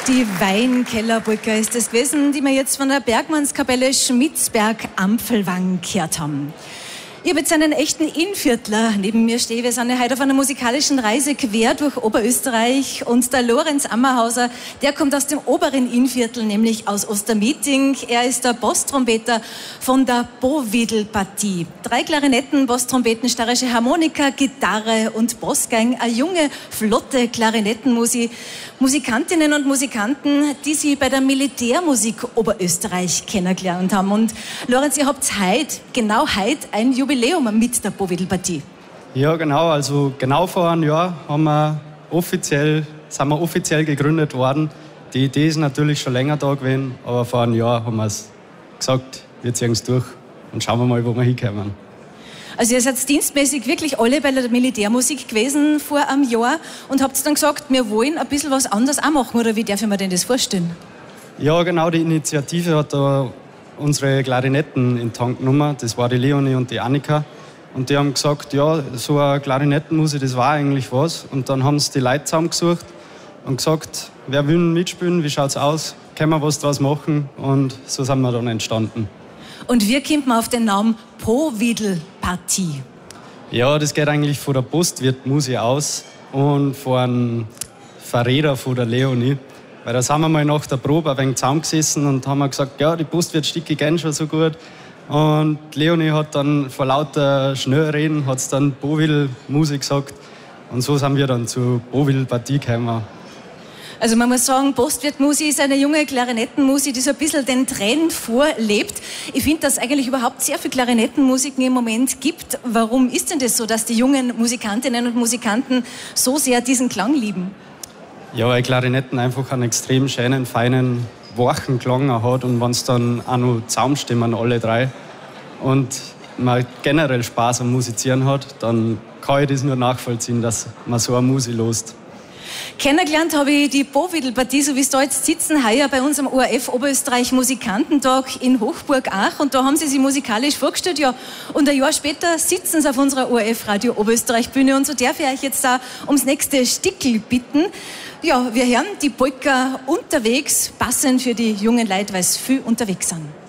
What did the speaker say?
Die Weinkellerbrücke ist es gewesen, die wir jetzt von der Bergmannskapelle Schmitzberg-Ampfelwang gehört haben. Ich habe jetzt einen echten Innviertler neben mir stehen. Wir sind ja heute auf einer musikalischen Reise quer durch Oberösterreich. Und der Lorenz Ammerhauser, der kommt aus dem oberen Innviertel, nämlich aus Ostermeeting. Er ist der Bosstrompeter von der Bovidl-Partie. 3 Klarinetten, Bosstrompeten, steirische Harmonika, Gitarre und Bossgang. Eine junge, flotte Klarinettenmusik. Musikantinnen und Musikanten, die Sie bei der Militärmusik Oberösterreich kennengelernt haben. Und Lorenz, ihr habt heute, genau heute, ein Jubiläum mit der Bovidl-Partie. Ja, genau. Also genau vor einem Jahr sind wir offiziell gegründet worden. Die Idee ist natürlich schon länger da gewesen, aber vor einem Jahr haben wir es gesagt, wir ziehen es durch und schauen wir mal, wo wir hinkommen. Also ihr seid dienstmäßig wirklich alle bei der Militärmusik gewesen vor einem Jahr und habt dann gesagt, wir wollen ein bisschen was anderes auch machen, oder wie darf ich mir denn das vorstellen? Ja, genau, die Initiative hat da unsere Klarinetten in den Tank genommen. Das war die Leonie und die Annika. Und die haben gesagt, ja, so eine Klarinettenmusik, das war eigentlich was. Und dann haben sie die Leute zusammengesucht und gesagt, wer will mitspielen, wie schaut's aus, können wir was draus machen? Und so sind wir dann entstanden. Und wie kommt man auf den Namen Bovidl-Partie? Ja, das geht eigentlich von der Postwirtmusik aus und von einem Verräter von der Leonie. Weil da sind wir mal nach der Probe ein wenig zusammengesessen und haben gesagt, ja, die Postwirtstücke gehen schon so gut. Und Leonie hat dann vor lauter Schnellreden hat's dann Bovidl-Musik gesagt. Und so sind wir dann zu Bovidl-Partie gekommen. Also man muss sagen, Postwirtmusik ist eine junge Klarinettenmusik, die so ein bisschen den Trend vorlebt. Ich finde, dass es eigentlich überhaupt sehr viele Klarinettenmusiken im Moment gibt. Warum ist denn das so, dass die jungen Musikantinnen und Musikanten so sehr diesen Klang lieben? Ja, weil Klarinetten einfach einen extrem schönen, feinen, wachen Klang hat. Und wenn es dann auch noch zusammenstimmen, alle 3, und man generell Spaß am Musizieren hat, dann kann ich das nur nachvollziehen, dass man so eine Musik lost. Kennengelernt habe ich die Bovidl-Partie, so wie Sie da jetzt sitzen, heuer bei uns am ORF Oberösterreich Musikantentag in Hochburg-Ach. Und da haben Sie sich musikalisch vorgestellt, ja. Und ein Jahr später sitzen Sie auf unserer ORF-Radio Oberösterreich-Bühne. Und so darf ich euch jetzt da ums nächste Stickel bitten. Ja, wir hören die Polka unterwegs, passend für die jungen Leute, weil sie viel unterwegs sind.